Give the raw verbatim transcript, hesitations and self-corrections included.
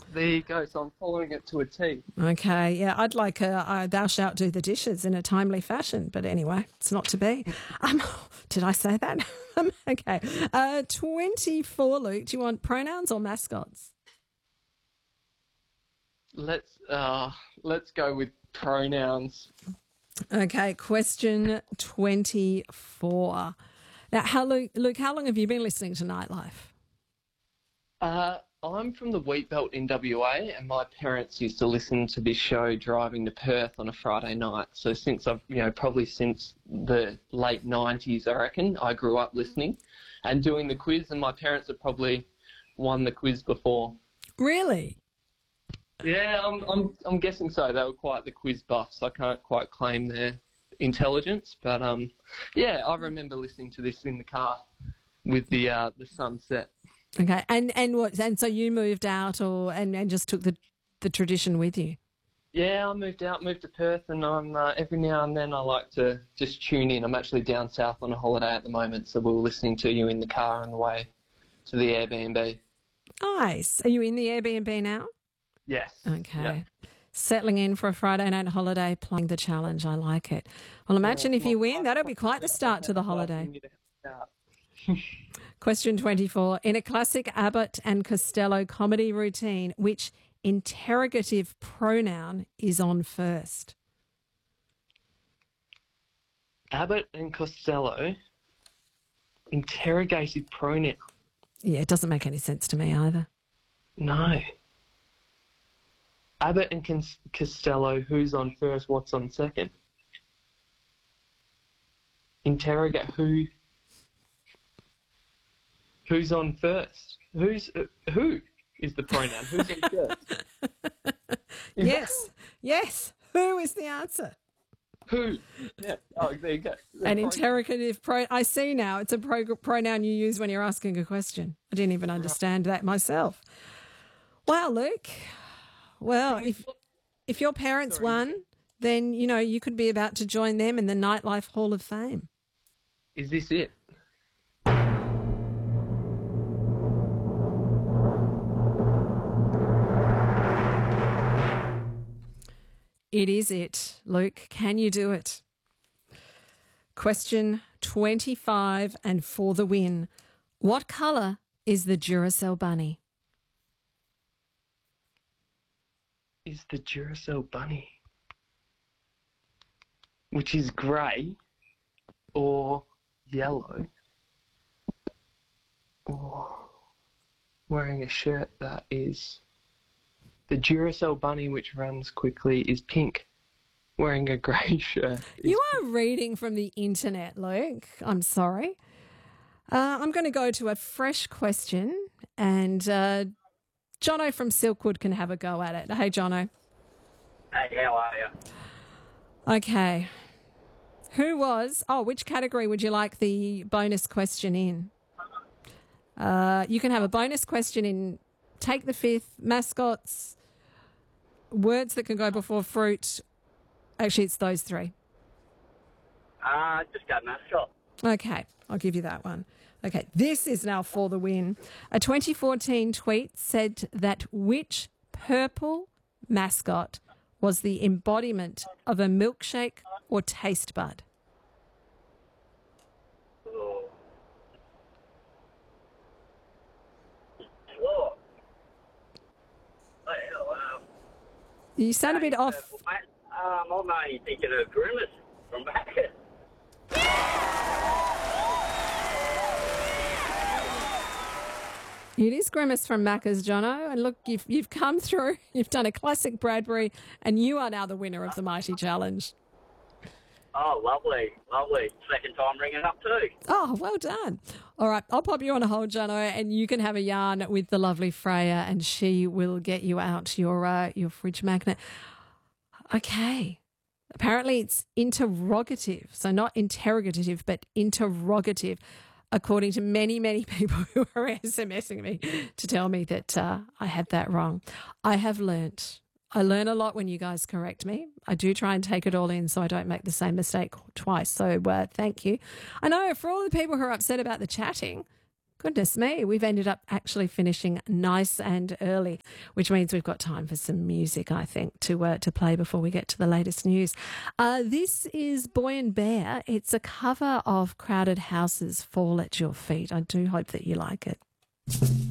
There you go. So I'm following it to a T. Okay, yeah, I'd like a, a thou shalt do the dishes in a timely fashion, but anyway, it's not to be. Um, did I say that? Um, okay. Uh, twenty-four, Luke, do you want pronouns or mascots? Let's uh, let's go with pronouns. Okay, question twenty-four. Now, how, Luke, Luke, how long have you been listening to Nightlife? Uh, I'm from the Wheatbelt in W A, and my parents used to listen to this show driving to Perth on a Friday night. So since I've, you know, probably since the late nineties, I reckon, I grew up listening and doing the quiz, and my parents have probably won the quiz before. Really? Yeah, I'm, I'm, I'm guessing so. They were quite the quiz buffs. I can't quite claim their intelligence, but um, yeah, I remember listening to this in the car with the uh, the sunset. Okay, and and what? And so you moved out, or and, and just took the the tradition with you? Yeah, I moved out, moved to Perth, and I'm uh, every now and then I like to just tune in. I'm actually down south on a holiday at the moment, so we were listening to you in the car on the way to the Airbnb. Nice. Are you in the Airbnb now? Yes. Okay. Yeah. Settling in for a Friday night holiday, playing the challenge. I like it. Well, imagine if you win, that'll be quite the start to the holiday. Question twenty-four. In a classic Abbott and Costello comedy routine, which interrogative pronoun is on first? Abbott and Costello, interrogative pronoun. Yeah, it doesn't make any sense to me either. No. Abbott and Cos- Costello, who's on first, what's on second? Interrogate who? Who's on first? Who's uh, who is the pronoun? Who's on first? Yes, yes. Who is the answer? Who? Yeah. Oh, there you go. The An pro- interrogative pro. I see now. It's a pro- pronoun you use when you're asking a question. I didn't even understand that myself. Wow, Luke. Well, if if your parents Sorry. won, then you know you could be about to join them in the Nightlife Hall of Fame. Is this it? It is it, Luke. Can you do it? Question twenty-five, and for the win. What colour is the Duracell bunny? Is the Duracell bunny, which is grey or yellow, or wearing a shirt that is the Duracell bunny, which runs quickly, is pink. Wearing a grey shirt. You are reading from the internet, Luke. I'm sorry. Uh, I'm going to go to a fresh question, and uh, Jono from Silkwood can have a go at it. Hey, Jono. Hey, how are you? Okay. Who was... Oh, which category would you like the bonus question in? Uh, you can have a bonus question in Take the Fifth, mascots, words that can go before fruit. Actually, it's those three. Uh, just got mascot. Okay, I'll give you that one. Okay, this is now for the win. A twenty fourteen tweet said that which purple mascot was the embodiment of a milkshake or taste bud? Oh. Whoa. Oh, hell, wow. You sound a bit off. Um, I'm only thinking of Grimace from back. It is Grimace from Macca's, Jono. And look, you've, you've come through, you've done a classic Bradbury, and you are now the winner of the Mighty Challenge. Oh, lovely, lovely. Second time ringing up too. Oh, well done. All right, I'll pop you on a hold, Jono, and you can have a yarn with the lovely Freya, and she will get you out your uh, your fridge magnet. Okay. Apparently it's interrogative, so not interrogative, but interrogative, according to many, many people who are SMSing me to tell me that uh, I had that wrong. I have learnt. I learn a lot when you guys correct me. I do try and take it all in so I don't make the same mistake twice. So uh, thank you. I know for all the people who are upset about the chatting, Goodness me, we've ended up actually finishing nice and early, which means we've got time for some music, I think, to uh, to play before we get to the latest news. Uh, this is Boy and Bear. It's a cover of Crowded House's Fall at Your Feet. I do hope that you like it.